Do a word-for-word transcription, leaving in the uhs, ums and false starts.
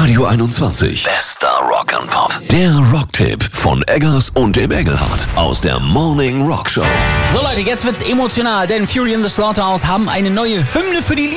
Radio einundzwanzig. Bester Rock'n'Pop. Der Rocktipp von Eggers und dem Engelhardt aus der Morning Rock Show. So Leute, jetzt wird's emotional, denn Fury in the Slaughterhouse haben eine neue Hymne für die Liebe.